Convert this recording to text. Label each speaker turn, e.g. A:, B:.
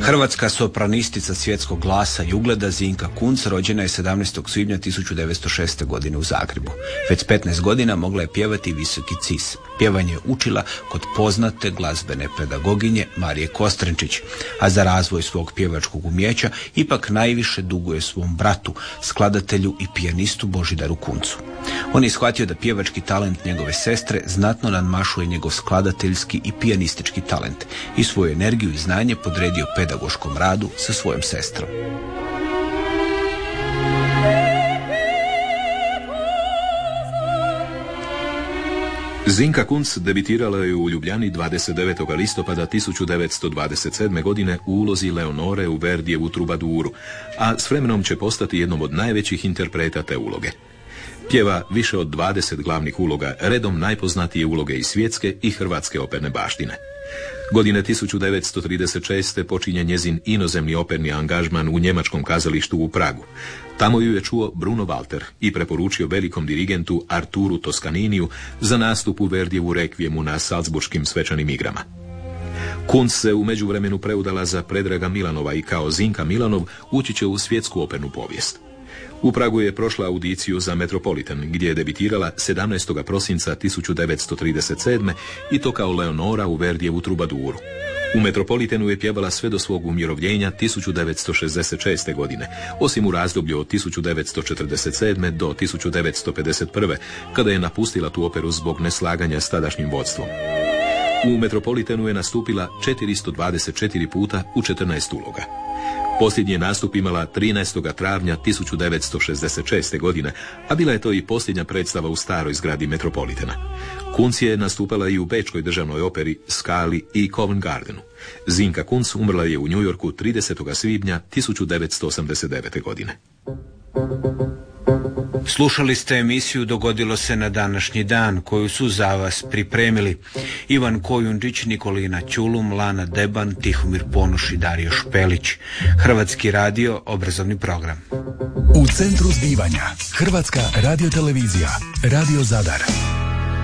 A: Hrvatska sopranistica svjetskog glasa i ugleda Zinka Kunc rođena je 17. svibnja 1906. godine u Zagrebu. Već 15 godina mogla je pjevati visoki cis. Pjevanje je učila kod poznate glazbene pedagoginje Marije Kostrenčić, a za razvoj svog pjevačkog umijeća ipak najviše duguje svom bratu, skladatelju i pijanistu Božidaru Kuncu. On je shvatio da pjevački talent njegove sestre znatno nadmašuje njegov skladateljski i pijanistički talent i svoju energiju i znanje podredio pedagoškom radu sa svojom sestrom.
B: Zinka Kunc debitirala je u Ljubljani 29. listopada 1927. godine u ulozi Leonore u Verdijevu Trubaduru, a s vremenom će postati jednom od najvećih interpreta te uloge. Pjeva više od 20 glavnih uloga, redom najpoznatije uloge iz svjetske i hrvatske operne baštine. Godine 1936. počinje njezin inozemni operni angažman u njemačkom kazalištu u Pragu. Tamo ju je čuo Bruno Walter i preporučio velikom dirigentu Arturu Toskaniniju za nastup u Verdijevu rekvijemu na Salzburškim svečanim igrama. Kunc se u međuvremenu preudala za Predraga Milanova i kao Zinka Milanov ući će u svjetsku opernu povijest. U Pragu je prošla audiciju za Metropolitan, gdje je debitirala 17. prosinca 1937. i to kao Leonora u Verdijevu Trubaduru. U Metropolitanu je pjevala sve do svog umirovljenja 1966. godine, osim u razdoblju od 1947. do 1951. kada je napustila tu operu zbog neslaganja s tadašnjim vodstvom. U Metropolitanu je nastupila 424 puta u 14 uloga. Posljednji je nastup imala 13. travnja 1966. godine, a bila je to i posljednja predstava u staroj zgradi Metropolitana. Kunc je nastupala i u Bečkoj državnoj operi, Scali i Covent Gardenu. Zinka Kunc umrla je u New Yorku 30. svibnja 1989. godine.
A: Slušali ste emisiju Dogodilo se na današnji dan, koju su za vas pripremili Ivan Kojundžić, Nikolina Ćulum, Lana Deban, Tihomir Ponoš i Dario Špelić. Hrvatski radio, obrazovni program.
C: U centru zbivanja Hrvatska radiotelevizija, Radio Zadar.